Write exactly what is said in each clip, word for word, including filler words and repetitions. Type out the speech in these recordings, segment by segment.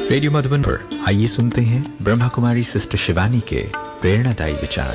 Radio Madhuban पर आइए सुनते हैं ब्रह्मा कुमारी सिस्टर शिवानी के प्रेरणादायी विचार।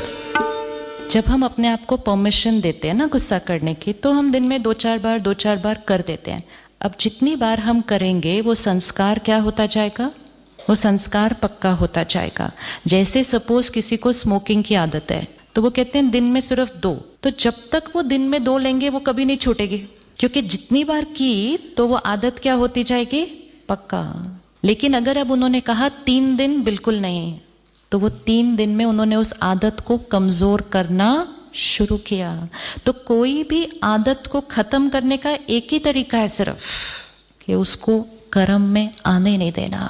जब हम अपने आप को परमिशन देते हैं ना गुस्सा करने की, तो हम दिन में दो चार बार दो चार बार कर देते हैं। अब जितनी बार हम करेंगे वो संस्कार क्या होता जाएगा, वो संस्कार पक्का होता जाएगा। जैसे सपोज किसी को स्मोकिंग की आदत है, तो वो कहते हैं दिन में सिर्फ दो, तो जब तक वो दिन में दो लेंगे वो कभी नहीं छूटेगी, क्योंकि जितनी बार की तो वो आदत क्या होती जाएगी, पक्का। लेकिन अगर अब उन्होंने कहा तीन दिन बिल्कुल नहीं, तो वो तीन दिन में उन्होंने उस आदत को कमजोर करना शुरू किया। तो कोई भी आदत को खत्म करने का एक ही तरीका है, सिर्फ कि उसको कर्म में आने नहीं देना।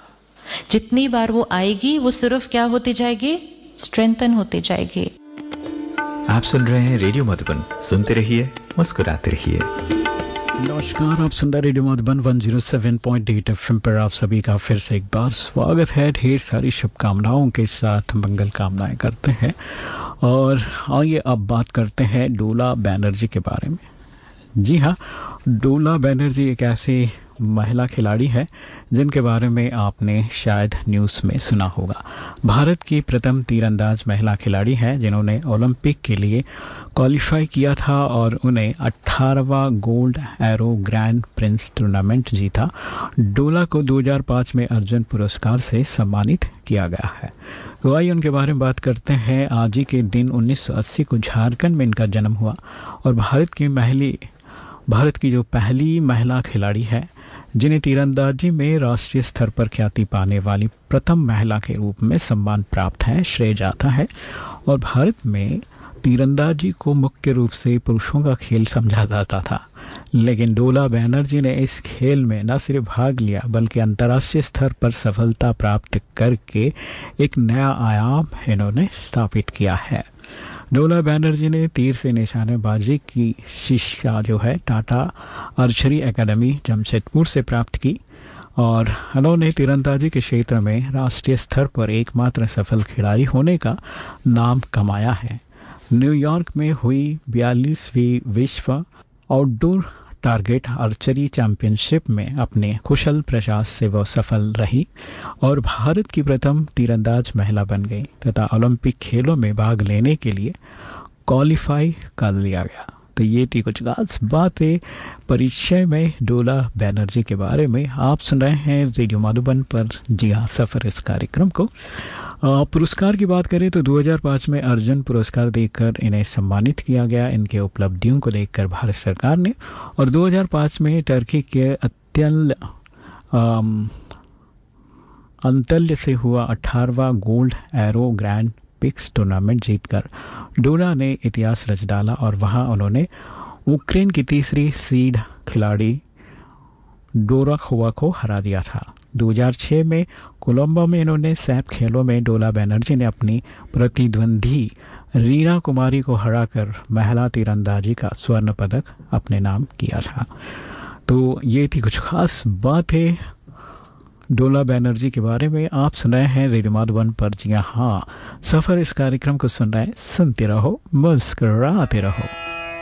जितनी बार वो आएगी वो सिर्फ क्या होती जाएगी, स्ट्रेंथन होती जाएगी। आप सुन रहे हैं रेडियो मधुबन, सुनते रहिए, मुस्कुराते रहिए। नमस्कार, आप सुन रहे रेडियो मधुबन एक सौ सात पॉइंट आठ एफएम पर आप सभी का फिर से एक बार स्वागत है। ढेर सारी शुभकामनाओं के साथ मंगल कामनाएं करते हैं। और आइए अब बात करते हैं डोला बनर्जी के बारे में। जी हाँ, डोला बनर्जी एक ऐसी महिला खिलाड़ी है जिनके बारे में आपने शायद न्यूज़ में सुना होगा। भारत की प्रथम तीरंदाज महिला खिलाड़ी है जिन्होंने ओलंपिक के लिए क्वालिफाई किया था और उन्हें अठारहवां gold arrow grand Prince tournament जीता। डोला को दो हज़ार पाँच में अर्जुन पुरस्कार से सम्मानित किया गया है। तो आइए उनके बारे में बात करते हैं। आज ही के दिन उन्नीस सौ अस्सी को झारखंड में इनका जन्म हुआ और भारत की महिला भारत की जो पहली महिला खिलाड़ी है जिन्हें तीरंदाजी में राष्ट्रीय स्तर पर ख्याति पाने वाली प्रथम महिला के रूप में सम्मान प्राप्त है, श्रेय जाता है। और भारत में तीरंदाजी को मुख्य रूप से पुरुषों का खेल समझा जाता था, लेकिन डोला बनर्जी ने इस खेल में न सिर्फ भाग लिया बल्कि अंतर्राष्ट्रीय स्तर पर सफलता प्राप्त करके एक नया आयाम इन्होंने स्थापित किया है। डोला बनर्जी ने तीर से निशानेबाजी की शिक्षा जो है टाटा आर्चरी एकेडमी जमशेदपुर से प्राप्त की और उन्होंने तीरंदाजी के क्षेत्र में राष्ट्रीय स्तर पर एकमात्र सफल खिलाड़ी होने का नाम कमाया है। न्यूयॉर्क में हुई बयालीसवीं विश्व आउटडोर टारगेट आर्चरी चैंपियनशिप में अपने कुशल प्रयास से वह सफल रही और भारत की प्रथम तीरंदाज महिला बन गई तथा ओलंपिक खेलों में भाग लेने के लिए क्वालिफाई कर लिया गया। तो ये थी कुछ खास बातें परिचय में डोला बनर्जी के बारे में। आप सुन रहे हैं रेडियो मधुबन पर जी हाँ सफ़र इस कार्यक्रम को। पुरस्कार की बात करें तो दो हज़ार पाँच में अर्जुन पुरस्कार देकर इन्हें सम्मानित किया गया इनके उपलब्धियों को देखकर भारत सरकार ने। और दो हज़ार पाँच में टर्की के अत्यंत अंतल्य से हुआ अठारहवां gold arrow grand pics tournament जीतकर डोला ने इतिहास रच डाला और वहां उन्होंने यूक्रेन की तीसरी सीड खिलाड़ी डोराखोवा को हरा दिया था। दो हज़ार छह में कोलंबो में इन्होंने सैफ खेलों में डोला बनर्जी ने अपनी प्रतिद्वंदी रीना कुमारी को हराकर महिला तीरंदाजी का स्वर्ण पदक अपने नाम किया था। तो ये थी कुछ खास बातें डोला बनर्जी के बारे में। आप सुन रहे हैं रेडियो मधुबन पर जी हाँ सफ़र इस कार्यक्रम को सुन रहे हैं। सुनते रहो, मुस्कुराते रहो।